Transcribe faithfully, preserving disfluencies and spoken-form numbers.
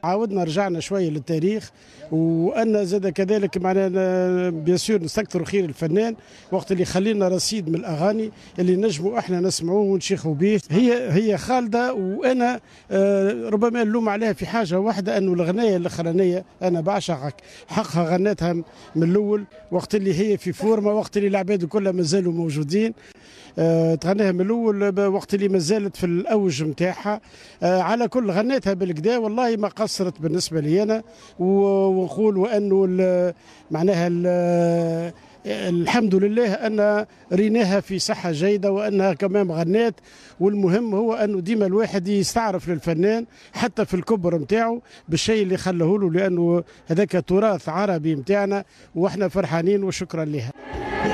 عاودنا رجعنا شويه للتاريخ، وان زاد كذلك معنا بيان سور نستكثروا خير الفنان وقت اللي خلينا رصيد من الاغاني اللي نجموا احنا نسمعوه ونشيخوا به. هي هي خالده، وانا ربما نلوم عليها في حاجه واحده، انه الغنايه الاخرانيه انا بعشق حقها غنتها من الاول وقت اللي هي في فورما، وقت اللي العباد كلها مازالوا موجودين. أه تغنيها من الاول وقت اللي ما زالت في الاوج نتاعها. أه على كل غنيتها بالكدا، والله ما قصرت بالنسبه لي انا، ونقول وانه معناها الحمد لله ان ريناها في صحه جيده وانها كمان غنات. والمهم هو انه ديما الواحد يستعرف للفنان حتى في الكبر نتاعو بالشيء اللي خلاه له، لانه هذاك تراث عربي نتاعنا واحنا فرحانين وشكرا لها.